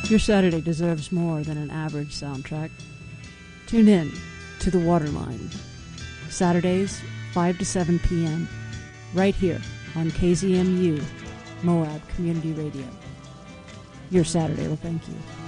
Your Saturday deserves more than an average soundtrack. Tune in to The Waterline, Saturdays, 5 to 7 p.m., right here on KZMU, Moab Community Radio. Your Saturday will thank you.